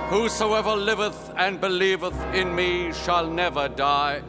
Whosoever liveth and believeth in me shall never die.